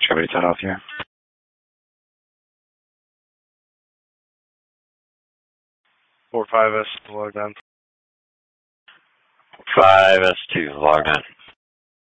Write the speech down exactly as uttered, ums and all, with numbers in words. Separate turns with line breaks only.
Chevy Town Health here.
four five S logged on.
five S two logged on.